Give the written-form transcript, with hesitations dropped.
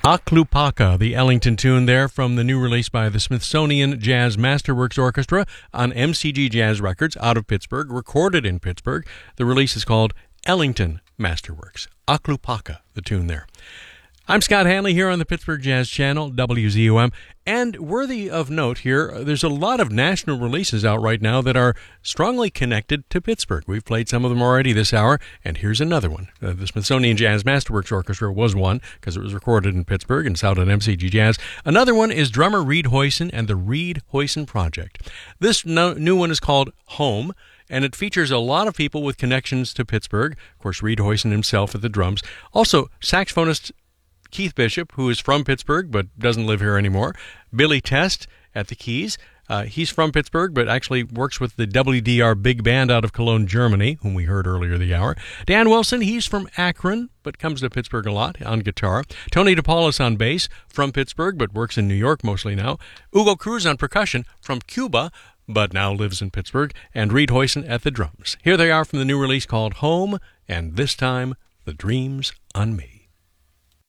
Aklupaka, the Ellington tune there from the new release by the Smithsonian Jazz Masterworks Orchestra on MCG Jazz Records out of Pittsburgh, recorded in Pittsburgh. The release is called Ellington Masterworks. Aklupaka, the tune there. I'm Scott Hanley here on the Pittsburgh Jazz Channel, WZUM, and worthy of note here, there's a lot of national releases out right now that are strongly connected to Pittsburgh. We've played some of them already this hour, and here's another one. The Smithsonian Jazz Masterworks Orchestra was one, because it was recorded in Pittsburgh and sounded on MCG Jazz. Another one is drummer Reed Hoyson and the Reed Hoyson Project. This new one is called Home, and it features a lot of people with connections to Pittsburgh. Of course, Reed Hoyson himself at the drums. Also, saxophonist Keith Bishop, who is from Pittsburgh but doesn't live here anymore. Billy Test at the keys. He's from Pittsburgh but actually works with the WDR Big Band out of Cologne, Germany, whom we heard earlier the hour. Dan Wilson, he's from Akron but comes to Pittsburgh a lot on guitar. Tony DePaulis on bass, from Pittsburgh but works in New York mostly now. Hugo Cruz on percussion, from Cuba but now lives in Pittsburgh. And Reed Hoyson at the drums. Here they are from the new release called Home, and this time, The Dreams Unmade.